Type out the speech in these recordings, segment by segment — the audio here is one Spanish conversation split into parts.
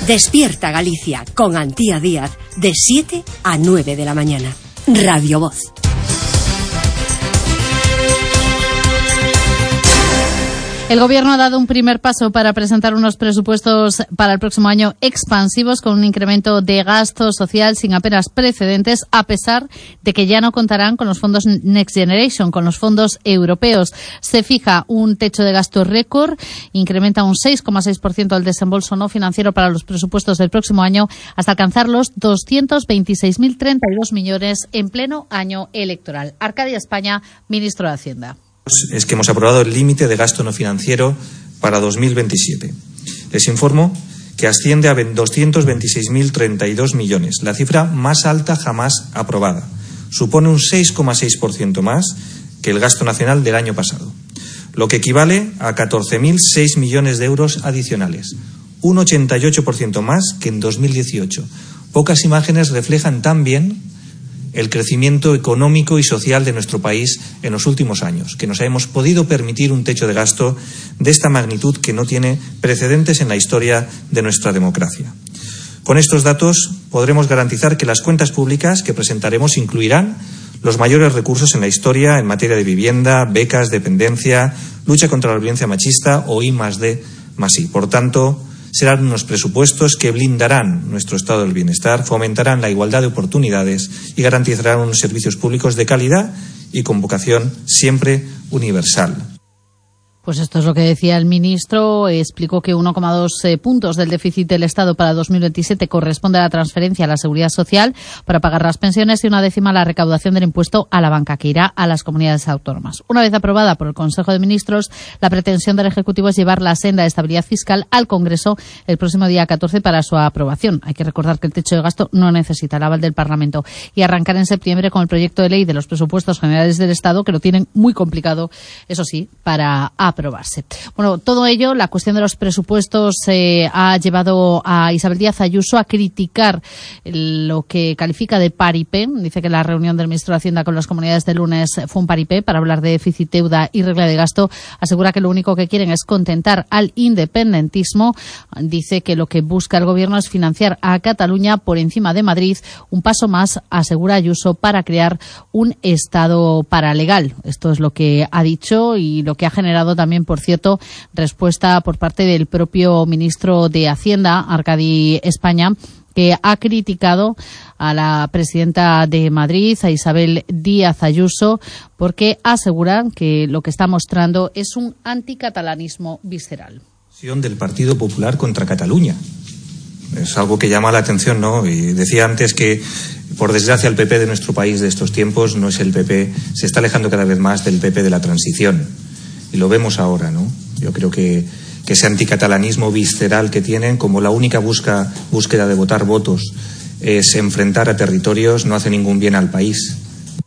Despierta Galicia con Antía Díaz de 7 a 9 de la mañana. Radio Voz. El Gobierno ha dado un primer paso para presentar unos presupuestos para el próximo año expansivos, con un incremento de gasto social sin apenas precedentes, a pesar de que ya no contarán con los fondos Next Generation, con los fondos europeos. Se fija un techo de gasto récord, incrementa un 6,6% el desembolso no financiero para los presupuestos del próximo año, hasta alcanzar los 226.032 millones en pleno año electoral. Arcadia España, ministro de Hacienda. Es que hemos aprobado el límite de gasto no financiero para 2027. Les informo que asciende a 226.032 millones, la cifra más alta jamás aprobada. Supone un 6,6% más que el gasto nacional del año pasado, lo que equivale a 14.006 millones de euros adicionales, un 88% más que en 2018. Pocas imágenes reflejan tan bien el crecimiento económico y social de nuestro país en los últimos años, que nos hemos podido permitir un techo de gasto de esta magnitud que no tiene precedentes en la historia de nuestra democracia. Con estos datos podremos garantizar que las cuentas públicas que presentaremos incluirán los mayores recursos en la historia en materia de vivienda, becas, dependencia, lucha contra la violencia machista o I+D+I. Por tanto, serán unos presupuestos que blindarán nuestro estado del bienestar, fomentarán la igualdad de oportunidades y garantizarán unos servicios públicos de calidad y con vocación siempre universal. Pues esto es lo que decía el ministro. Explicó que 1,2 puntos del déficit del Estado para 2027 corresponde a la transferencia a la Seguridad Social para pagar las pensiones y 1/10 a la recaudación del impuesto a la banca, que irá a las comunidades autónomas. Una vez aprobada por el Consejo de Ministros, la pretensión del Ejecutivo es llevar la senda de estabilidad fiscal al Congreso el próximo día 14 para su aprobación. Hay que recordar que el techo de gasto no necesita el aval del Parlamento, y arrancar en septiembre con el proyecto de ley de los presupuestos generales del Estado, que lo tienen muy complicado, eso sí, para aprobarse. Bueno, todo ello, la cuestión de los presupuestos, ha llevado a Isabel Díaz Ayuso a criticar lo que califica de paripé. Dice que la reunión del ministro de Hacienda con las comunidades de lunes fue un paripé para hablar de déficit, deuda y regla de gasto. Asegura que lo único que quieren es contentar al independentismo. Dice que lo que busca el gobierno es financiar a Cataluña por encima de Madrid. Un paso más, asegura Ayuso, para crear un Estado paralegal. Esto es lo que ha dicho y lo que ha generado también, por cierto, respuesta por parte del propio ministro de Hacienda, Arcadi España, que ha criticado a la presidenta de Madrid, a Isabel Díaz Ayuso, porque aseguran que lo que está mostrando es un anticatalanismo visceral. Del Partido Popular contra Cataluña. Es algo que llama la atención, ¿no? Y decía antes que, por desgracia, el PP de nuestro país de estos tiempos no es el PP, se está alejando cada vez más del PP de la transición. Y lo vemos ahora, ¿no? Yo creo que ese anticatalanismo visceral que tienen, como la única búsqueda de votar votos es enfrentar a territorios, no hace ningún bien al país.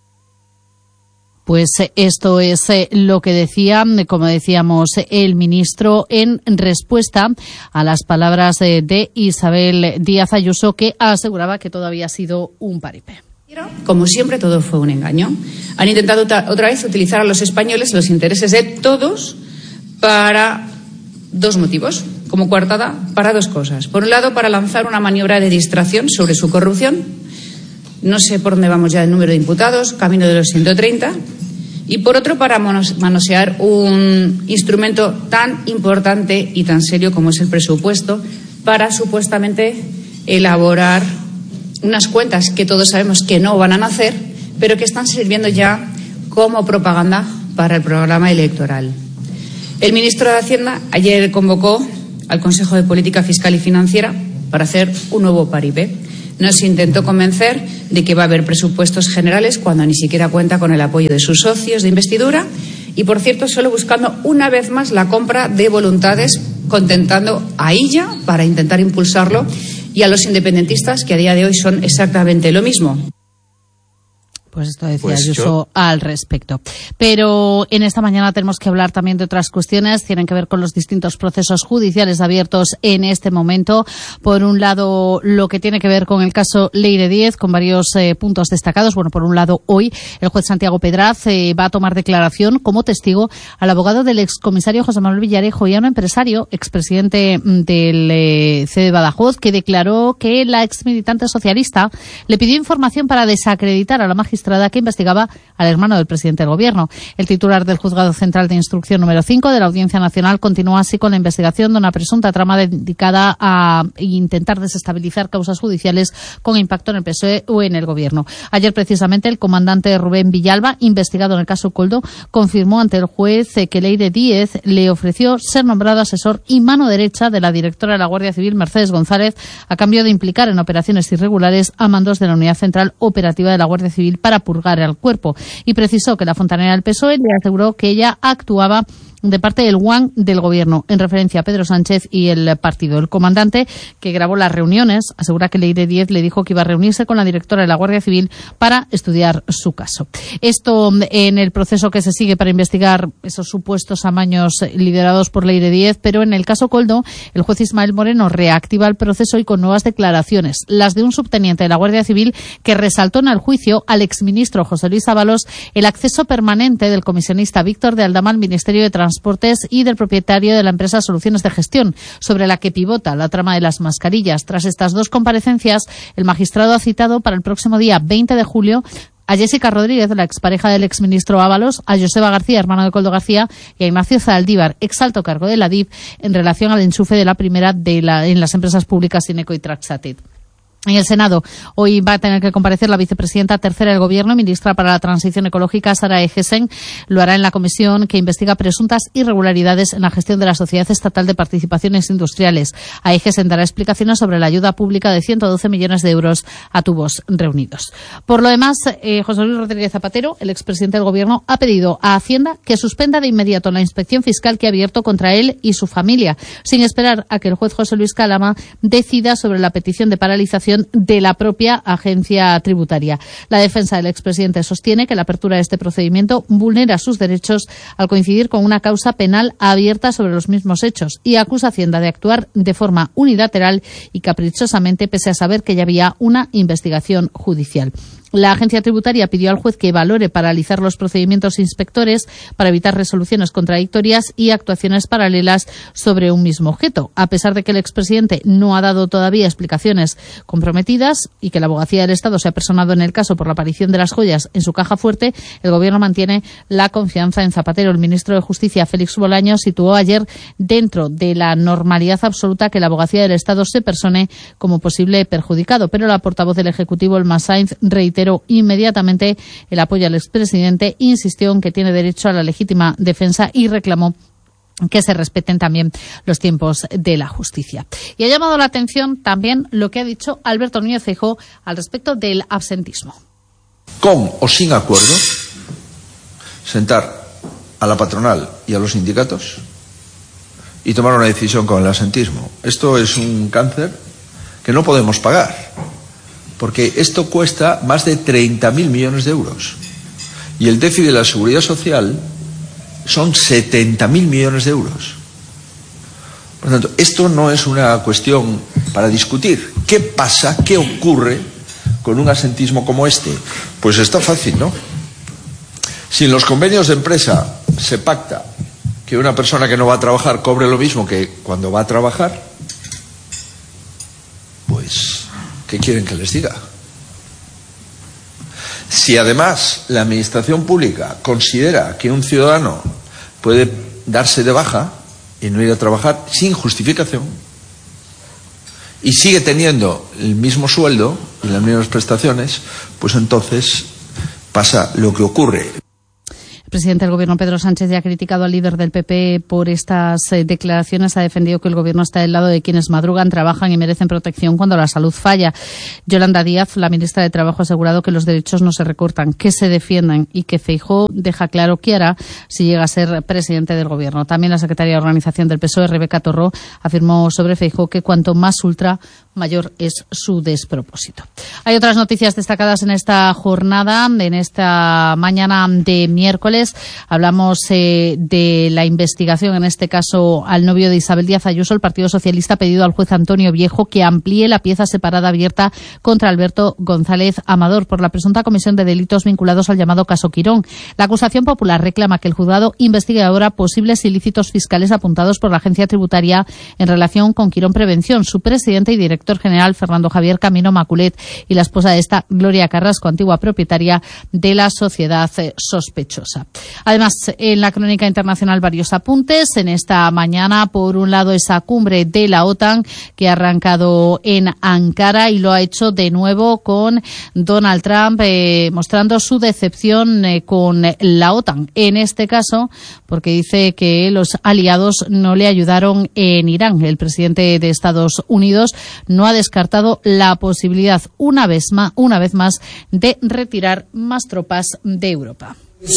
Pues esto es lo que decía, como decíamos, el ministro en respuesta a las palabras de Isabel Díaz Ayuso, que aseguraba que todo había sido un paripé. Como siempre, todo fue un engaño. Han intentado otra vez utilizar a los españoles, los intereses de todos, para dos motivos, como coartada, para dos cosas. Por un lado, para lanzar una maniobra de distracción sobre su corrupción. No sé por dónde vamos ya el número de imputados, camino de los 130. Y por otro, para manosear un instrumento tan importante y tan serio como es el presupuesto, para supuestamente elaborar unas cuentas que todos sabemos que no van a nacer, pero que están sirviendo ya como propaganda para el programa electoral. El ministro de Hacienda ayer convocó al Consejo de Política Fiscal y Financiera para hacer un nuevo paripé. Nos intentó convencer de que va a haber presupuestos generales cuando ni siquiera cuenta con el apoyo de sus socios de investidura y, por cierto, solo buscando una vez más la compra de voluntades, contentando a ella para intentar impulsarlo y a los independentistas, que a día de hoy son exactamente lo mismo. Pues esto decía Ayuso al respecto. Pero en esta mañana tenemos que hablar también de otras cuestiones. Tienen que ver con los distintos procesos judiciales abiertos en este momento. Por un lado, lo que tiene que ver con el caso Leire Díez, con varios puntos destacados. Bueno, por un lado, hoy el juez Santiago Pedraz va a tomar declaración como testigo al abogado del excomisario José Manuel Villarejo y a un empresario, expresidente del CD Badajoz, que declaró que la exmilitante socialista le pidió información para desacreditar a la magistrada que investigaba al hermano del presidente del Gobierno. El titular del Juzgado Central de Instrucción número 5 de la Audiencia Nacional continúa así con la investigación de una presunta trama dedicada a intentar desestabilizar causas judiciales con impacto en el PSOE o en el Gobierno. Ayer, precisamente, el comandante Rubén Villalba, investigado en el caso Coldo, confirmó ante el juez que Leire Díez le ofreció ser nombrado asesor y mano derecha de la directora de la Guardia Civil, Mercedes González, a cambio de implicar en operaciones irregulares a mandos de la Unidad Central Operativa de la Guardia Civil para purgar al cuerpo, y precisó que la fontanera del PSOE le aseguró que ella actuaba de parte del guan del Gobierno, en referencia a Pedro Sánchez y el partido. El comandante, que grabó las reuniones, asegura que Leire Díez le dijo que iba a reunirse con la directora de la Guardia Civil para estudiar su caso. Esto en el proceso que se sigue para investigar esos supuestos amaños liderados por Leire Díez, pero en el caso Coldo, el juez Ismael Moreno reactiva el proceso y con nuevas declaraciones, las de un subteniente de la Guardia Civil que resaltó en el juicio al exministro José Luis Ábalos el acceso permanente del comisionista Víctor de Aldama al Ministerio de Transportes y del propietario de la empresa Soluciones de Gestión, sobre la que pivota la trama de las mascarillas. Tras estas dos comparecencias, el magistrado ha citado para el próximo día 20 de julio a Jessica Rodríguez, la expareja del exministro Ábalos, a Joseba García, hermano de Coldo García, y a Ignacio Zaldívar, exalto cargo de la DIF, en relación al enchufe de la primera en las empresas públicas Ineco y Traxatit. En el Senado, hoy va a tener que comparecer la vicepresidenta tercera del Gobierno, ministra para la Transición Ecológica, Sara Ejesen. Lo hará en la comisión que investiga presuntas irregularidades en la gestión de la Sociedad Estatal de Participaciones Industriales. A Ejesen dará explicaciones sobre la ayuda pública de 112 millones de euros a tubos reunidos. Por lo demás, José Luis Rodríguez Zapatero, el expresidente del Gobierno, ha pedido a Hacienda que suspenda de inmediato la inspección fiscal que ha abierto contra él y su familia, sin esperar a que el juez José Luis Calama decida sobre la petición de paralización de la propia agencia tributaria. La defensa del expresidente sostiene que la apertura de este procedimiento vulnera sus derechos al coincidir con una causa penal abierta sobre los mismos hechos y acusa a Hacienda de actuar de forma unilateral y caprichosamente pese a saber que ya había una investigación judicial. La agencia tributaria pidió al juez que valore paralizar los procedimientos inspectores para evitar resoluciones contradictorias y actuaciones paralelas sobre un mismo objeto. A pesar de que el expresidente no ha dado todavía explicaciones comprometidas y que la abogacía del Estado se ha personado en el caso por la aparición de las joyas en su caja fuerte, el Gobierno mantiene la confianza en Zapatero. El ministro de Justicia, Félix Bolaños, situó ayer dentro de la normalidad absoluta que la abogacía del Estado se persone como posible perjudicado, pero la portavoz del Ejecutivo, Elma Sainz, reiteró inmediatamente el apoyo al expresidente, insistió en que tiene derecho a la legítima defensa y reclamó que se respeten también los tiempos de la justicia. Y ha llamado la atención también lo que ha dicho Alberto Núñez Feijóo al respecto del absentismo. Con o sin acuerdo, sentar a la patronal y a los sindicatos y tomar una decisión con el absentismo. Esto es un cáncer que no podemos pagar, porque esto cuesta más de 30.000 millones de euros. Y el déficit de la Seguridad Social son 70.000 millones de euros. Por lo tanto, esto no es una cuestión para discutir. ¿Qué pasa? ¿Qué ocurre con un absentismo como este? Pues está fácil, ¿no? Si en los convenios de empresa se pacta que una persona que no va a trabajar cobre lo mismo que cuando va a trabajar, pues ¿qué quieren que les diga? Si además la administración pública considera que un ciudadano puede darse de baja y no ir a trabajar sin justificación y sigue teniendo el mismo sueldo y las mismas prestaciones, pues entonces pasa lo que ocurre. El presidente del Gobierno, Pedro Sánchez, ya ha criticado al líder del PP por estas declaraciones. Ha defendido que el Gobierno está del lado de quienes madrugan, trabajan y merecen protección cuando la salud falla. Yolanda Díaz, la ministra de Trabajo, ha asegurado que los derechos no se recortan, que se defienden y que Feijóo deja claro qué hará si llega a ser presidente del Gobierno. También la secretaria de Organización del PSOE, Rebeca Torró, afirmó sobre Feijóo que cuanto más ultra, mayor es su despropósito. Hay otras noticias destacadas en esta jornada, en esta mañana de miércoles. Hablamos de la investigación, en este caso al novio de Isabel Díaz Ayuso. El Partido Socialista ha pedido al juez Antonio Viejo que amplíe la pieza separada abierta contra Alberto González Amador por la presunta comisión de delitos vinculados al llamado caso Quirón. La acusación popular reclama que el juzgado investigue ahora posibles ilícitos fiscales apuntados por la agencia tributaria en relación con Quirón Prevención. Su presidente y director general, Fernando Javier Camino Maculet, y la esposa de esta, Gloria Carrasco, antigua propietaria de la sociedad sospechosa. Además, en la crónica internacional varios apuntes. En esta mañana, por un lado, esa cumbre de la OTAN que ha arrancado en Ankara y lo ha hecho de nuevo con Donald Trump mostrando su decepción con la OTAN. En este caso, porque dice que los aliados no le ayudaron en Irán. El presidente de Estados Unidos no ha descartado la posibilidad una vez más de retirar más tropas de Europa.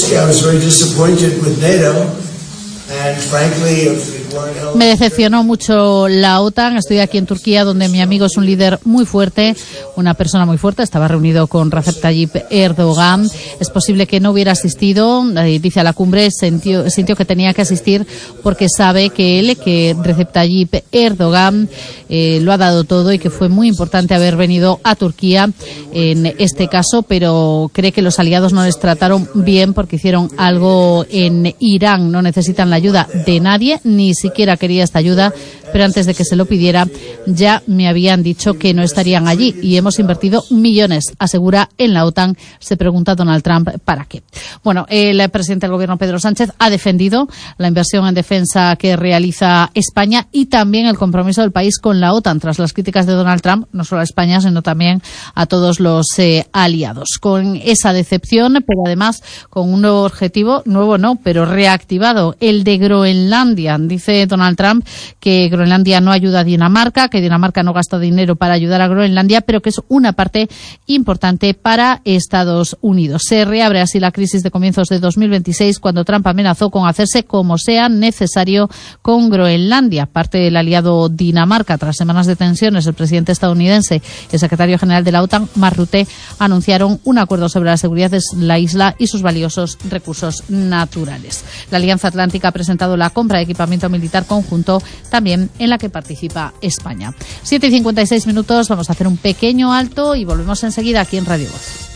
Me decepcionó mucho la OTAN. Estoy aquí en Turquía, donde mi amigo es un líder muy fuerte, una persona muy fuerte. Estaba reunido con Recep Tayyip Erdogan. Es posible que no hubiera asistido, dice, a la cumbre. Sintió que tenía que asistir porque sabe que Recep Tayyip Erdogan lo ha dado todo y que fue muy importante haber venido a Turquía en este caso, pero cree que los aliados no les trataron bien porque hicieron algo en Irán. No necesitan la ayuda de nadie, ni siquiera quería esta ayuda, pero antes de que se lo pidiera ya me habían dicho que no estarían allí y hemos invertido millones, asegura, en la OTAN. Se pregunta Donald Trump ¿para qué? Bueno, el presidente del gobierno, Pedro Sánchez, ha defendido la inversión en defensa que realiza España y también el compromiso del país con la OTAN tras las críticas de Donald Trump, no solo a España, sino también a todos los aliados. Con esa decepción, pero además con un nuevo objetivo, nuevo no, pero reactivado, el de Groenlandia. Dice Donald Trump que Groenlandia no ayuda a Dinamarca, que Dinamarca no gasta dinero para ayudar a Groenlandia, pero que es una parte importante para Estados Unidos. Se reabre así la crisis de comienzos de 2026, cuando Trump amenazó con hacerse como sea necesario con Groenlandia, parte del aliado Dinamarca. Tras semanas de tensiones, el presidente estadounidense y el secretario general de la OTAN, Mark Rutte, anunciaron un acuerdo sobre la seguridad de la isla y sus valiosos recursos naturales. La Alianza Atlántica ha presentado la compra de equipamiento militar conjunto, también en la que participa España. 7:56 minutos, vamos a hacer un pequeño alto y volvemos enseguida aquí en Radio Voz.